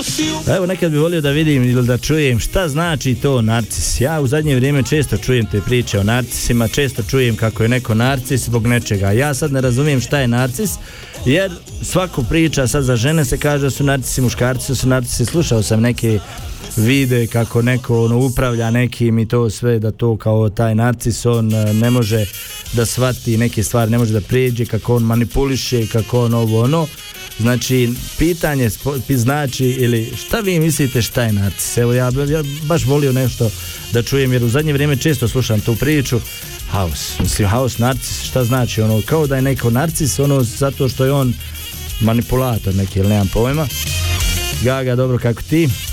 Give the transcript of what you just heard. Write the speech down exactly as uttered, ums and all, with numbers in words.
Evo, nekad bi volio da vidim ili da čujem šta znači to narcis. Ja u zadnje vrijeme često čujem te priče o narcisima, često čujem kako je neko narcis zbog nečega. Ja sad ne razumijem šta je narcis, jer svaku priča sad za žene se kaže da su narcisi, muškarci su narcisi. Slušao sam neke vide kako neko ono, upravlja nekim i to sve, da to kao taj narcis on ne može da shvati neke stvari, ne može da prijeđe, kako on manipuliše, kako on ovo ono. Znači, pitanje znači, ili šta vi mislite šta je narcis? Evo, ja, ja baš volio nešto da čujem, jer u zadnje vrijeme često slušam tu priču. House, mislim, house, narcis, šta znači? Ono, kao da je neko narcis, ono, zato što je on manipulator neki, ili nemam pojma. Gaga, dobro, kako ti?